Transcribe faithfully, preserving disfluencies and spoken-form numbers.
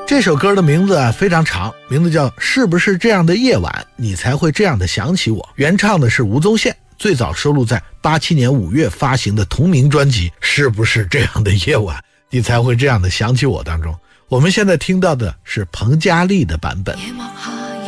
这首歌的名字啊非常长，名字叫是不是这样的夜晚你才会这样的想起我，原唱的是吴宗宪，最早收录在八七年五月发行的同名专辑是不是这样的夜晚你才会这样的想起我当中。我们现在听到的是彭佳丽的版本。 夜幕下